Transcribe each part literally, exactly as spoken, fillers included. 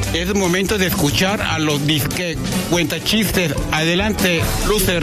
Es momento de escuchar a los disque cuentachistes. Adelante, loser.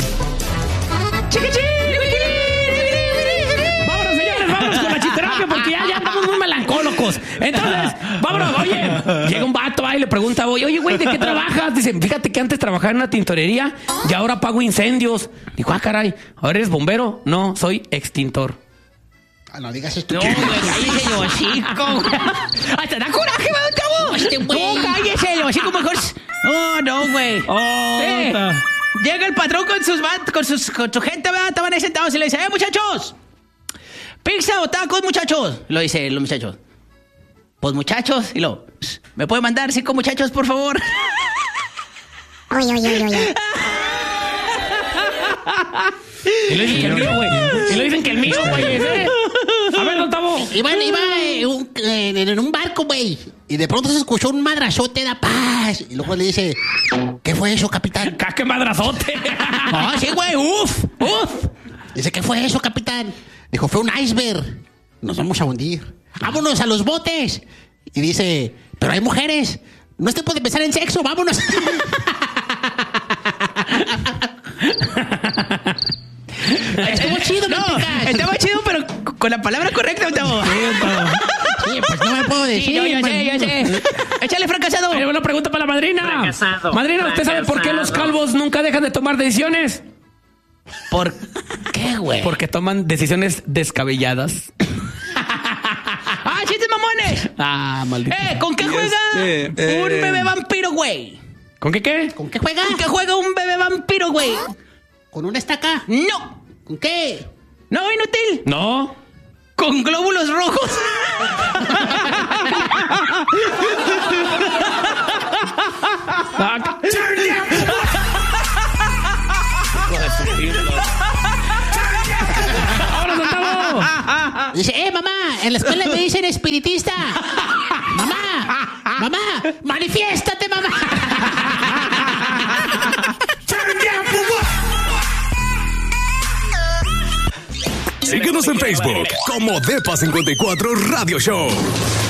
Vámonos, señores, vámonos con la chisterapia porque ya, ya estamos muy melancólicos. Entonces, vámonos, oye, llega un vato ahí y le pregunta, oye, oye, güey, ¿de qué trabajas? Dicen, fíjate que antes trabajaba en una tintorería y ahora apago incendios. Dijo, ah, caray, ¿ahora eres bombero? No, soy extintor. Ah, no digas esto. No, güey, cállese, yo, chico. Hasta da coraje, güey, chavo. Este güey. No, cállese, yo, chico, mejor. No, no, güey. Oh, Eh, ta- llega el patrón con sus, van- con sus con su gente, ¿verdad? Estaban ahí sentados y le dice, eh, muchachos, pizza o tacos, muchachos. Lo dice los muchachos. Pues muchachos, y lo, ¿me puede mandar cinco muchachos, por favor? Oye, oye, oye, oye. Y lo dicen que el mío, güey. Y lo dicen que el mío, güey. ¿eh? A ver, don Tavo. Iba, iba eh, un- eh, en un barco, güey. Y de pronto se escuchó un madrazote de paz. Y luego le dice, ¿qué fue eso, capitán? ¡Casque madrazote! No, sí, güey, uf, uf. Dice, ¿qué fue eso, capitán? Dijo, fue un iceberg. Nos vamos a hundir. Vámonos a los botes. Y dice, pero hay mujeres. No es tiempo de pensar en sexo, vámonos. Estuvo chido, No, Manteca. estaba chido, pero con la palabra correcta, don Tavo. Sí, pues no me puedo decir. Sí, yo, yo man. sé, yo sé. Échale, fracasado. Hay una pregunta para la madrina. Fracasado, Madrina, ¿usted sabe por qué los fracasado. calvos nunca dejan de tomar decisiones? ¿Por ¿Qué, güey? Porque toman decisiones descabelladas. ¡Ah, chistes mamones! Ah, maldito. Eh, ¿con qué juega Este, eh, un bebé vampiro, güey? ¿Con qué qué? ¿Con qué juega? ¿Con qué juega un bebé vampiro, güey? ¿Con una estaca? No. ¿Con qué? No, inútil. No. Con glóbulos rojos. Ah, ¡ahora, don Tavo! Dice, eh, mamá, en la escuela me dicen espiritista. Mamá, mamá, manifiéstate, mamá. Síguenos en Facebook como Depa cincuenta y cuatro Radio Show.